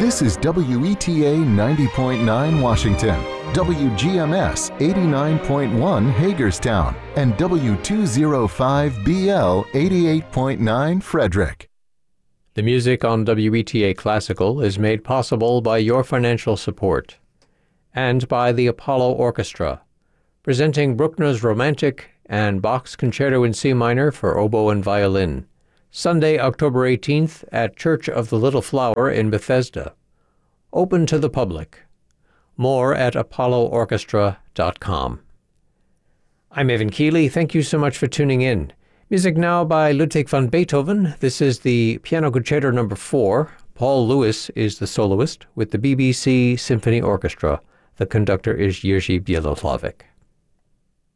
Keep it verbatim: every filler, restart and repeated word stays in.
This is W E T A ninety point nine Washington, W G M S eighty-nine point one Hagerstown, and W two oh five B L eighty-eight point nine Frederick. The music on W E T A Classical is made possible by your financial support and by the Apollo Orchestra, presenting Bruckner's Romantic and Bach's Concerto in C minor for oboe and violin, Sunday, October eighteenth at Church of the Little Flower in Bethesda. Open to the public. More at apollo orchestra dot com. I'm Evan Keeley. Thank you so much for tuning in. Music now by Ludwig van Beethoven. This is the Piano Concerto number four. Paul Lewis is the soloist with the B B C Symphony Orchestra. The conductor is Jerzy Bieloslavik.